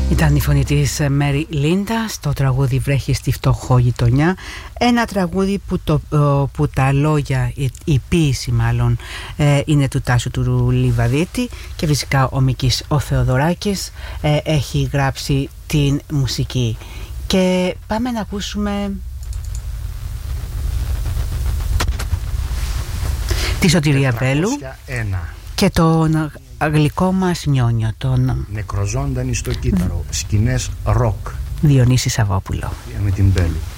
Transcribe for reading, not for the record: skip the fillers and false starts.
Ήταν η φωνή της Μέρι Λίντα στο τραγούδι «Βρέχει στη φτωχό γειτονιά». Ένα τραγούδι που τα λόγια, η ποίηση μάλλον, είναι του Τάσου του Λιβαδίτη και φυσικά ο Μίκης ο Θεοδωράκης έχει γράψει την μουσική. Και πάμε να ακούσουμε τη Σωτηρία Μπέλου και τον αγγλικό μας Νιόνιο, τον Νεκροζώντανη στο κύτταρο, σκηνές ροκ, Διονύση Σαββόπουλο. με την Μπέλου.